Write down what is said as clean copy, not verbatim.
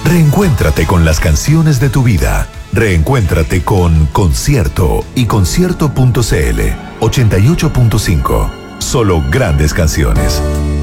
Reencuéntrate con las canciones de tu vida. Reencuéntrate con Concierto y Concierto.cl 88.5. Solo grandes canciones.